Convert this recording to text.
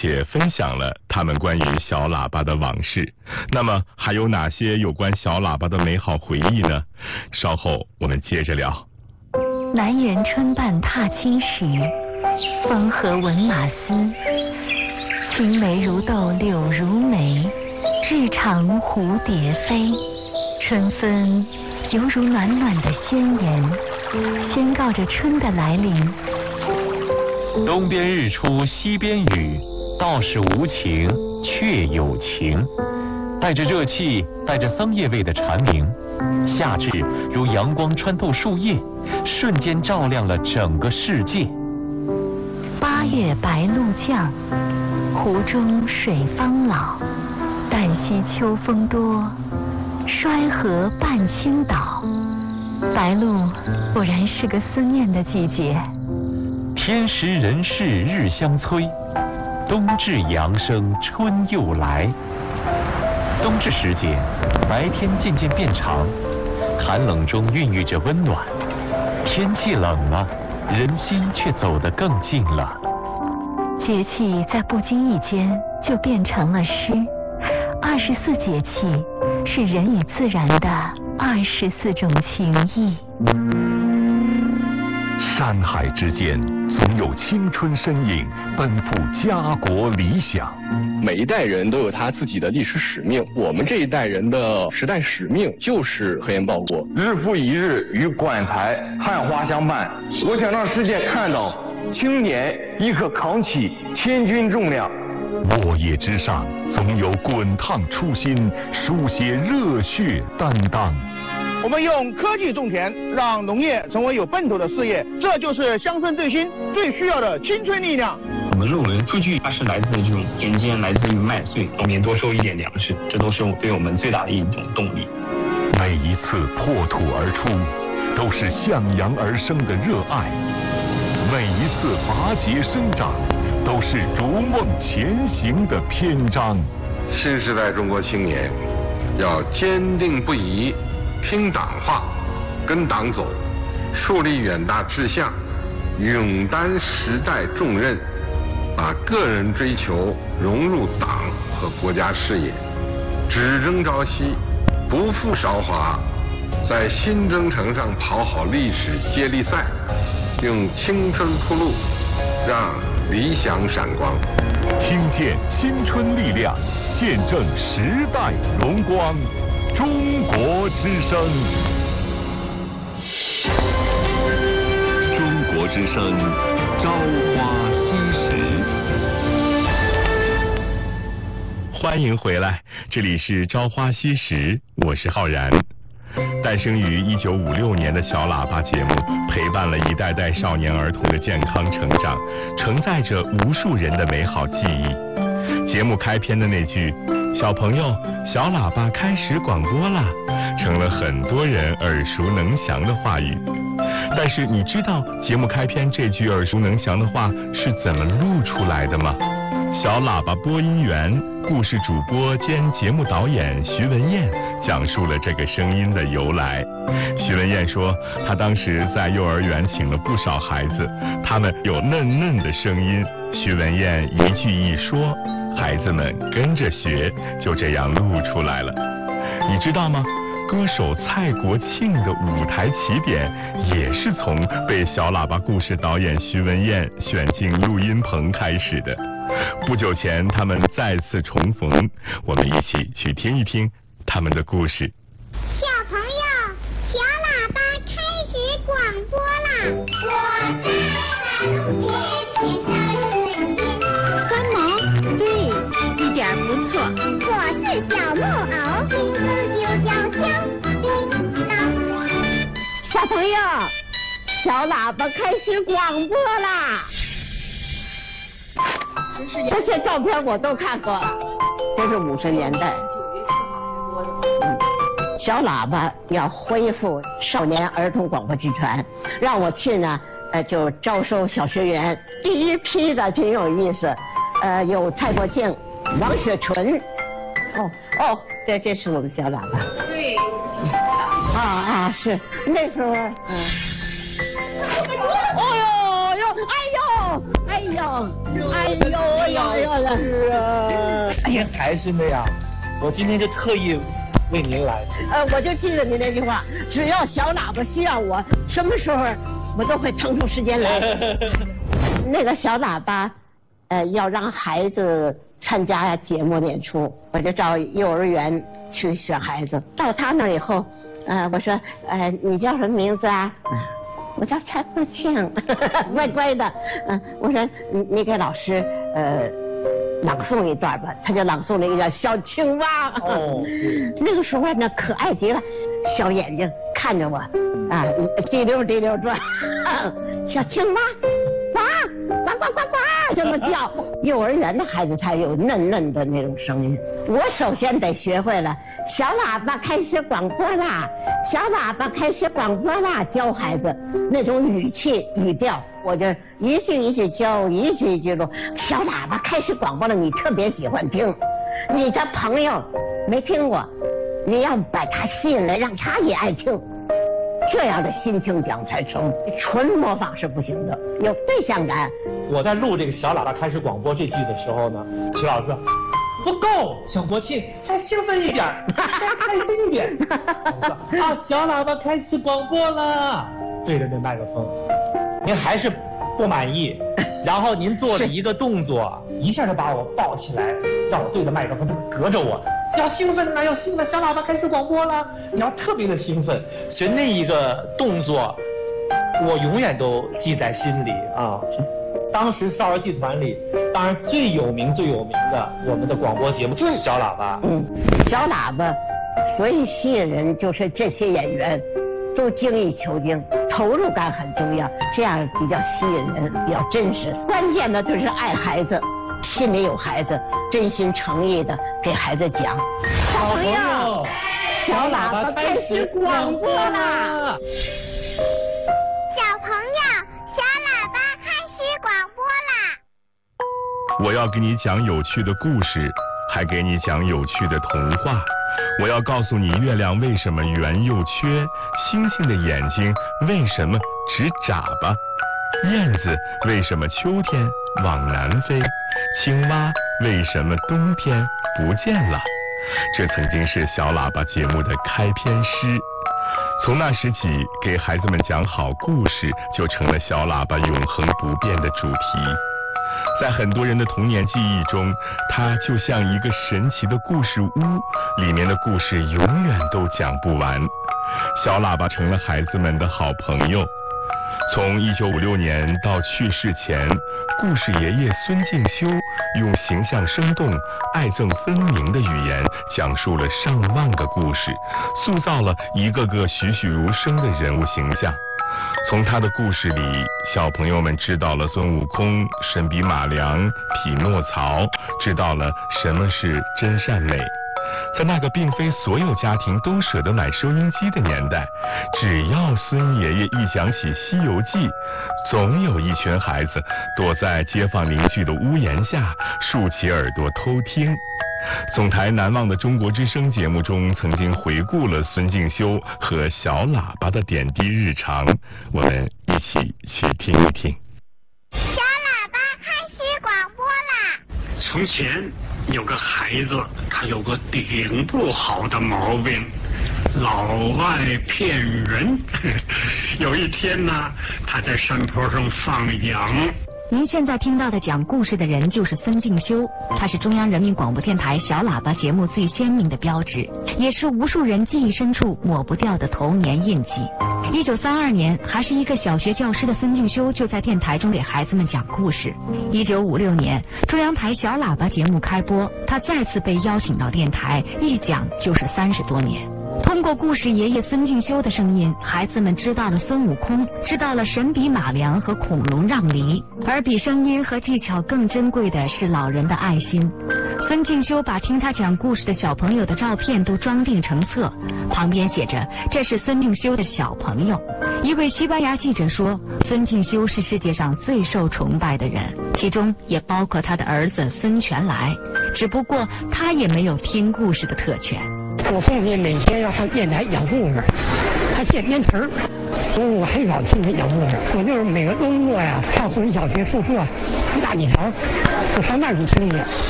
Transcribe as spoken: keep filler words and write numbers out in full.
且分享了他们关于小喇叭的往事。那么还有哪些有关小喇叭的美好回忆呢？稍后我们接着聊。 南园春半踏青时，风和闻马嘶。青梅如豆柳如眉，日长蝴蝶飞。春分犹如暖暖的宣言，宣告着春的来临。 东边日出西边雨，道是无晴却有晴。带着热气带着桑叶味的蝉鸣，夏至如阳光穿透树叶，瞬间照亮了整个世界。 八月白露降，湖中水方老。旦夕秋风多，衰河半倾倒。白露果然是个思念的季节。 天时人事日相催，冬至阳生春又来。冬至时节，白天渐渐变长，寒冷中孕育着温暖。天气冷了，人心却走得更近了。 节气在不经意间就变成了诗。二十四节气是人与自然的二十四种情谊。 山海之间，总有青春身影奔赴家国理想。 每一代人都有他自己的历史使命，我们这一代人的时代使命就是核烟报国。 日复一日与馆台汉花相伴，我想让世界看到青年亦可扛起千钧重量。 落叶之上，总有滚烫初心，书写热血担当。 我们用科技种田，让农业成为有奔头的事业，这就是乡村振兴最需要的青春力量。 我们论文数据它是来自这种田间，来自于麦穗，农民多收一点粮食，这都是对我们最大的一种动力。 每一次破土而出，都是向阳而生的热爱；每一次拔节生长，都是逐梦前行的篇章。 新时代中国青年要坚定不移拼党化，跟党走，树立远大志向，勇担时代重任，把个人追求融入党和国家事业，只争朝夕，不负韶华，在新征程上跑好历史接力赛，用青春铺路，让理想闪光。 听见青春力量，见证时代荣光。中国之声，中国之声，朝花夕拾。 欢迎回来，这里是朝花夕拾，我是浩然。诞生于一九五六年的小喇叭节目，陪伴了一代代少年儿童的健康成长，承载着无数人的美好记忆。节目开篇的那句“小朋友，小喇叭开始广播啦”，成了很多人耳熟能详的话语。但是你知道节目开篇这句耳熟能详的话是怎么录出来的吗？小喇叭播音员、故事主播兼节目导演徐文燕讲述了这个声音的由来。徐文燕说，她当时在幼儿园请了不少孩子，他们有嫩嫩的声音，徐文燕一句一说，孩子们跟着学，就这样录出来了。你知道吗？歌手蔡国庆的舞台起点也是从被小喇叭故事导演徐文燕选进录音棚开始的。不久前他们再次重逢，我们一起去听一听他们的故事。 小朋友，小喇叭开始广播啦！我在马路边天上三毛，对，一点不错。 我是小木偶，名字就叫小叮当。 小朋友，小喇叭开始广播啦！这些照片我都看过，这是五十年代。嗯，小喇叭要恢复少年儿童广播剧团，让我去呢，呃，就招收小学员。第一批的挺有意思，呃，有蔡国庆、王雪纯。哦哦，这这是我们小喇叭。 对。 啊啊，是那时候，嗯。哎呦呦，哎呦，哎呦，哎呦哎呦了！ 是啊，哎呀，还是那样。我今天就特意为您来。 呃，我就记着你那句话，只要小喇叭需要我，什么时候我都会腾出时间来。那个小喇叭，呃，要让孩子参加节目演出，我就到幼儿园去选孩子。到他那以后，呃，我说，呃，你叫什么名字啊？我叫蔡国庆，乖乖的。嗯、呃，我说你你给老师呃朗诵一段吧，他就朗诵了一个叫《小青蛙》。哦，那个时候呢可爱极了，小眼睛看着我，啊，滴溜滴溜转，小青蛙。呱呱呱呱呱，这么叫，幼儿园的孩子才有嫩嫩的那种声音。我首先得学会了，小喇叭开始广播啦，小喇叭开始广播啦，教孩子那种语气语调，我就一句一句教，一句一句录。小喇叭开始广播了，你特别喜欢听，你的朋友没听过，你要把他吸引来，让他也爱听。这样的心情讲才成，纯模仿是不行的，有对象感。 我在录这个小喇叭开始广播这句的时候呢，徐老师说不够，小国庆再兴奋一点，再开心一点。我说啊，小喇叭开始广播了，对着那麦克风，您还是不满意，然后您做了一个动作，一下就把我抱起来，让我对着麦克风，就隔着我。要兴奋了，要兴奋！小喇叭开始广播了，你要特别的兴奋。所以那一个动作，我永远都记在心里啊。当时少儿剧团里，当然最有名最有名的我们的广播节目就是小喇叭。 嗯，小喇叭，所以吸引人就是这些演员都精益求精，投入感很重要，这样比较吸引人，比较真实。关键的就是爱孩子。心里有孩子，真心诚意的给孩子讲。小朋友，小喇叭开始广播啦！ 小朋友，小喇叭开始广播啦！ 我要给你讲有趣的故事，还给你讲有趣的童话。我要告诉你月亮为什么圆又缺，星星的眼睛为什么只眨巴，燕子为什么秋天往南飞，青蛙为什么冬天不见了？这曾经是小喇叭节目的开篇诗。从那时起，给孩子们讲好故事就成了小喇叭永恒不变的主题。在很多人的童年记忆中，它就像一个神奇的故事屋，里面的故事永远都讲不完。小喇叭成了孩子们的好朋友。从一九五六年到去世前，故事爷爷孙敬修用形象生动、爱憎分明的语言讲述了上万个故事，塑造了一个个栩栩如生的人物形象。从他的故事里，小朋友们知道了孙悟空、神笔马良、匹诺曹，知道了什么是真善美。在那个并非所有家庭都舍得买收音机的年代，只要孙爷爷一讲起《西游记》，总有一群孩子躲在街坊邻居的屋檐下，竖起耳朵偷听。总台难忘的中国之声节目中曾经回顾了孙敬修和小喇叭的点滴日常，我们一起去听一听。 小喇叭开始广播啦！ 从前有个孩子，他有个顶不好的毛病，老爱骗人。有一天呢，他在山坡上放羊。 您现在听到的讲故事的人就是孙敬修，他是中央人民广播电台小喇叭节目最鲜明的标志，也是无数人记忆深处抹不掉的童年印记。一九三二年，还是一个小学教师的孙敬修就在电台中给孩子们讲故事。一九五六年，中央台小喇叭节目开播，他再次被邀请到电台，一讲就是三十多年。通过故事爷爷孙敬修的声音，孩子们知道了孙悟空，知道了神笔马良和恐龙让梨，而比声音和技巧更珍贵的是老人的爱心。孙敬修把听他讲故事的小朋友的照片都装订成册，旁边写着这是孙敬修的小朋友。一位西班牙记者说，孙敬修是世界上最受崇拜的人，其中也包括他的儿子孙权来，只不过他也没有听故事的特权。 我父亲每天要上电台讲故事，他写编词儿，所以我很少听他讲故事。我就是每个周末呀，上松林小学宿舍大礼堂，我上那儿去听去。